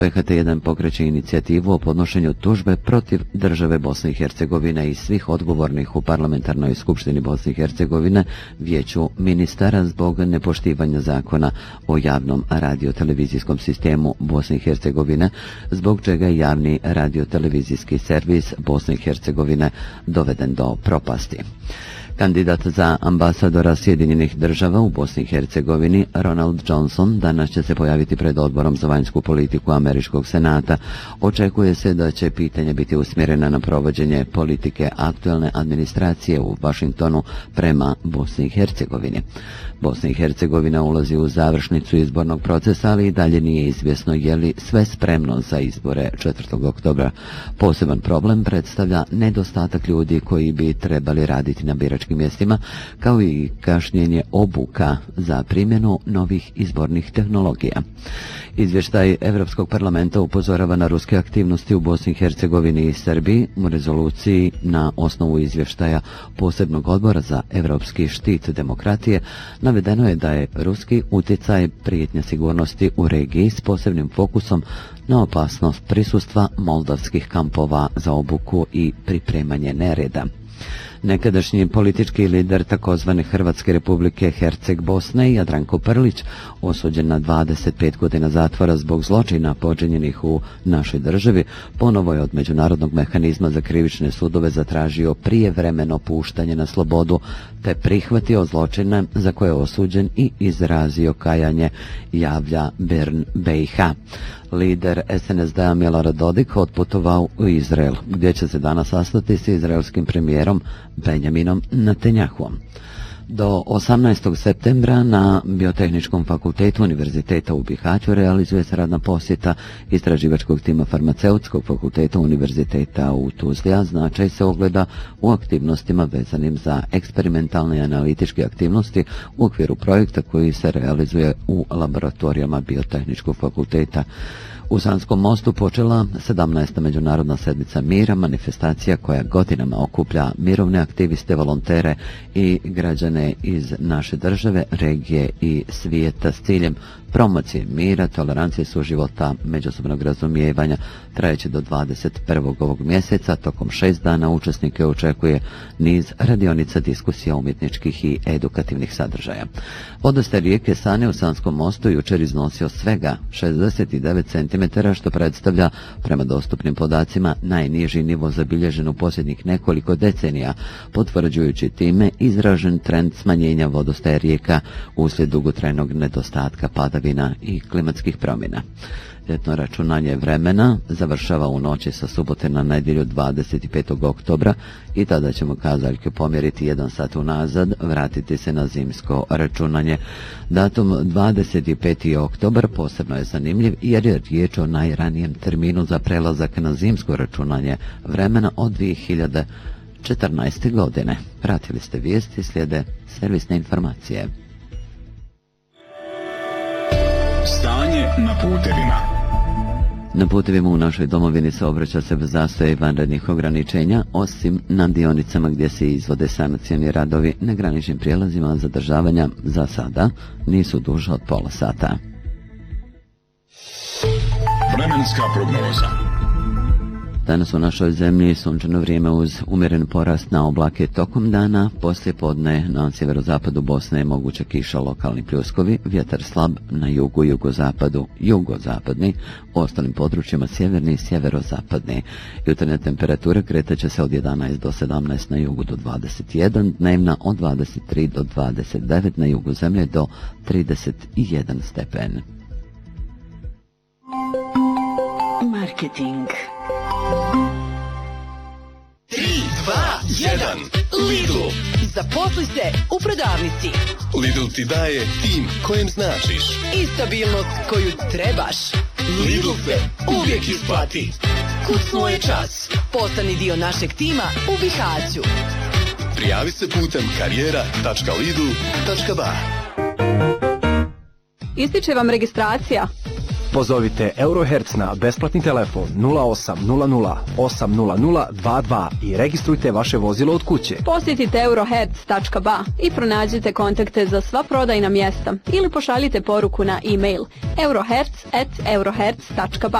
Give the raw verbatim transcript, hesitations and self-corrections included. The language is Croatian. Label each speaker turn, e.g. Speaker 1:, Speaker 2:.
Speaker 1: P H T jedan pokreće inicijativu o podnošenju tužbe protiv države Bosne i Hercegovine i svih odgovornih u Parlamentarnoj skupštini Bosne i Hercegovine, Vijeću ministara zbog nepoštivanja zakona o javnom radiotelevizijskom sistemu Bosne i Hercegovine, zbog čega je javni radiotelevizijski servis Bosne i Hercegovine doveden do propasti. Kandidat za ambasadora Sjedinjenih država u Bosni i Hercegovini, Ronald Johnson, danas će se pojaviti pred Odborom za vanjsku politiku Američkog senata. Očekuje se da će pitanje biti usmjereno na provođenje politike aktualne administracije u Vašingtonu prema Bosni i Hercegovini. Bosna i Hercegovina ulazi u završnicu izbornog procesa, ali i dalje nije izvjesno je li sve spremno za izbore četvrtog oktobra. Poseban problem predstavlja nedostatak ljudi koji bi trebali raditi na biračkim mjestima, kao i kašnjenje obuka za primjenu novih izbornih tehnologija. Izvještaj Europskog parlamenta upozorava na ruske aktivnosti u Bosni i Hercegovini i Srbiji. U rezoluciji na osnovu izvještaja posebnog odbora za europski štit demokratije navedeno je da je ruski utjecaj prijetnja sigurnosti u regiji s posebnim fokusom na opasnost prisustva moldavskih kampova za obuku i pripremanje nereda. Nekadašnji politički lider takozvane Hrvatske republike Herceg Bosne, Jadranko Prlić, osuđen na dvadeset pet godina zatvora zbog zločina počinjenih u našoj državi, ponovo je od Međunarodnog mehanizma za krivične sudove zatražio prijevremeno puštanje na slobodu, te prihvatio zločine za koje je osuđen i izrazio kajanje, javlja Bern B i H. Lider S N S D-a Milorad Dodik otputovao u Izrael, gdje će se danas sastati s izraelskim premijerom Benjaminom Netanjahuom. Do osamnaestog septembra na Biotehničkom fakultetu Univerziteta u Bihaću realizuje se radna posjeta istraživačkog tima Farmaceutskog fakulteta Univerziteta u Tuzli, a značaj se ogleda u aktivnostima vezanim za eksperimentalne i analitičke aktivnosti u okviru projekta koji se realizuje u laboratorijama Biotehničkog fakulteta. U Sanskom mostu počela sedamnaesta Međunarodna sedmica mira, manifestacija koja godinama okuplja mirovne aktiviste, volontere i građane iz naše države, regije i svijeta s ciljem promocije mira, tolerancije, suživota, međusobnog razumijevanja. Trajeće do dvadeset prvog ovog mjeseca. Tokom šest dana učesnike očekuje niz radionica, diskusija, umjetničkih i edukativnih sadržaja. Vodostaj rijeke Sane u Sanskom mostu jučer iznosio svega šezdeset devet centimetara, što predstavlja, prema dostupnim podacima, najniži nivo zabilježen u posljednjih nekoliko decenija, potvrđujući time izražen trend smanjenja vodostaja rijeka uslijed dugotrajnog nedostatka padavina i klimatskih promjena. Ljetno računanje vremena završava u noći sa subote na nedjelju dvadeset petog oktobra i tada ćemo kazaljke pomjeriti jedan sat unazad, vratiti se na zimsko računanje. Datum dvadeset peti oktobar posebno je zanimljiv jer je riječ o najranijem terminu za prelazak na zimsko računanje vremena od dvije hiljade četrnaeste. godine. Pratili ste vijesti, slijede servisne informacije.
Speaker 2: Stanje na putevima.
Speaker 1: Na putevima u našoj domovini se obraća se bez zastoja i vanrednih ograničenja, osim na dionicama gdje se izvode sanacioni radovi. Na graničnim prijelazima zadržavanja za sada nisu duže od pola sata.
Speaker 2: Vremenska prognoza.
Speaker 1: Danas u našoj zemlji sunčano vrijeme uz umjeren porast na oblake tokom dana. Poslije podne na sjeverozapadu Bosne je moguća kiša, lokalni pljuskovi, vjetar slab na jugu, jugozapadu, jugozapadni, u ostalim područjima sjeverni i sjeverozapadni. Jutarnja temperatura kretaće se od jedanaest do sedamnaest, na jugu do dvadeset jedan, dnevna od dvadeset tri do dvadeset devet, na jugu zemlje do trideset jedan stepen.
Speaker 3: Marketing.
Speaker 4: tri, dva, jedan, Lidl!
Speaker 3: Zaposli se u prodavnici.
Speaker 4: Lidl ti daje tim kojem značiš.
Speaker 3: I stabilnost koju trebaš.
Speaker 4: Lidl se uvijek isplati.
Speaker 3: Kucnuo je čas. Postani dio našeg tima u Bihaću.
Speaker 4: Prijavi se putem karijera tačka lidl tačka ba.
Speaker 5: Ističe vam registracija.
Speaker 6: Pozovite Eurohertz na besplatni telefon nula osam nula nula osam nula nula dva dva i registrujte vaše vozilo od kuće.
Speaker 5: Posjetite eurohertz tačka ba i pronađite kontakte za sva prodajna mjesta ili pošaljite poruku na e-mail eurohertz at eurohertz tačka ba.